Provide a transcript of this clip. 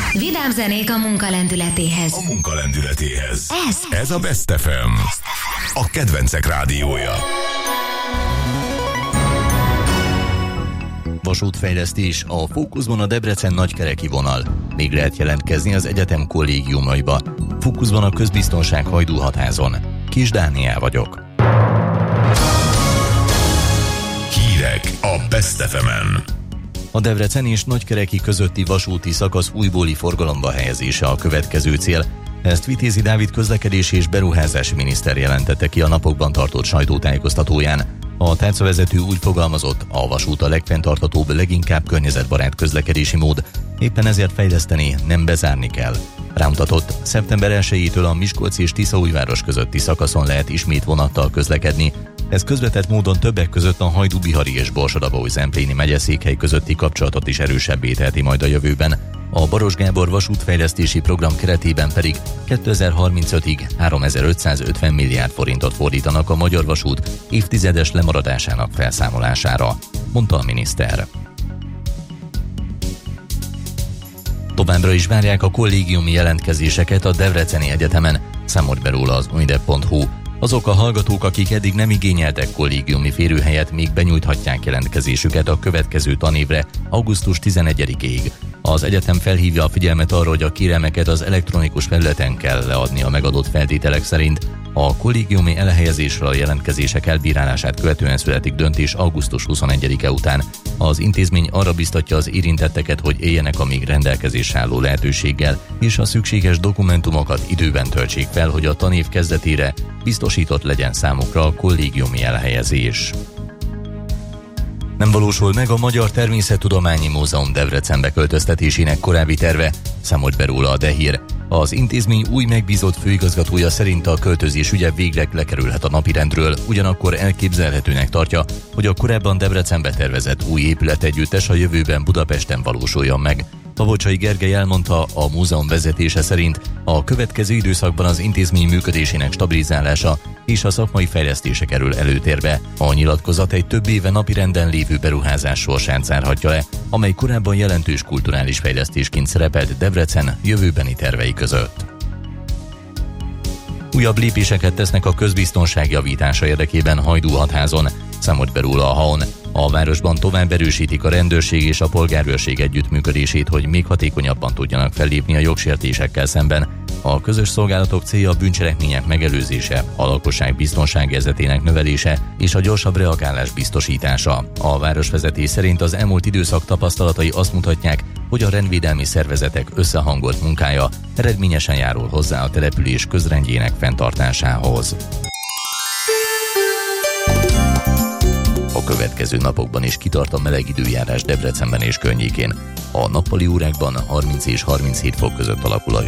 Vidám zenék a munka lendületéhez. A munka lendületéhez. Ez a Best FM. A kedvencek rádiója. Vasútfejlesztés, a fókuszban a Debrecen-Nagykereki vonal. Még lehet jelentkezni az egyetem kollégiumaiba. Fókuszban a közbiztonság Hajdúhatházon. Kis Dániel vagyok. Hírek a Best FM-en. A Debrecen és Nagykereki közötti vasúti szakasz újbóli forgalomba helyezése a következő cél. Ezt Vitézi Dávid közlekedési és beruházási miniszter jelentette ki a napokban tartott sajtótájékoztatóján. A tárcavezető úgy fogalmazott, a vasút a legfenntarthatóbb, leginkább környezetbarát közlekedési mód, éppen ezért fejleszteni, nem bezárni kell. Rámutatott, szeptember 1-től a Miskolc és Tiszaújváros közötti szakaszon lehet ismét vonattal közlekedni. Ez közvetett módon többek között a Hajdú-Bihari és Borsod-Abaúj-Zempléni megyeszékhely közötti kapcsolatot is erősebbé teheti majd a jövőben. A Baros Gábor vasútfejlesztési program keretében pedig 2035-ig 3550 milliárd forintot fordítanak a magyar vasút évtizedes lemaradásának felszámolására, mondta a miniszter. Továbbra is várják a kollégiumi jelentkezéseket a Debreceni Egyetemen, számolt be róla az unidep.hu. Azok a hallgatók, akik eddig nem igényeltek kollégiumi férőhelyet, még benyújthatják jelentkezésüket a következő tanévre, augusztus 11-ig. Az egyetem felhívja a figyelmet arra, hogy a kérelmeket az elektronikus felületen kell leadni a megadott feltételek szerint. A kollégiumi elhelyezésre a jelentkezések elbírálását követően születik döntés augusztus 21-e után. Az intézmény arra biztatja az érintetteket, hogy éljenek a még rendelkezésre álló lehetőséggel, és a szükséges dokumentumokat időben töltsék fel, hogy a tanév kezdetére biztosított legyen számukra a kollégiumi elhelyezés. Nem valósul meg a Magyar Természettudományi Múzeum Debrecenbe költöztetésének korábbi terve, számolt be róla a DE-hír. Az intézmény új megbízott főigazgatója szerint a költözés ügye végleg lekerülhet a napirendről, ugyanakkor elképzelhetőnek tartja, hogy a korábban Debrecenbe tervezett új épületegyüttes a jövőben Budapesten valósuljon meg. Tavocsai Gergely elmondta, a múzeum vezetése szerint a következő időszakban az intézmény működésének stabilizálása és a szakmai fejlesztése kerül előtérbe. A nyilatkozat egy több éve napirenden lévő beruházás sorsát zárhatja le, amely korábban jelentős kulturális fejlesztésként szerepelt Debrecen jövőbeni tervei között. Újabb lépéseket tesznek a közbiztonság javítása érdekében Hajdúhatházon, számolt be róla a HAON. A városban tovább erősítik a rendőrség és a polgárőrség együttműködését, hogy még hatékonyabban tudjanak fellépni a jogsértésekkel szemben. A közös szolgálatok célja a bűncselekmények megelőzése, a lakosság biztonságérzetének növelése és a gyorsabb reagálás biztosítása. A városvezetés szerint az elmúlt időszak tapasztalatai azt mutatják, hogy a rendvédelmi szervezetek összehangolt munkája eredményesen járul hozzá a település közrendjének fenntartásához. A következő napokban is kitart a meleg időjárás Debrecenben és környékén. A nappali órákban 30 és 37 fok között alakul a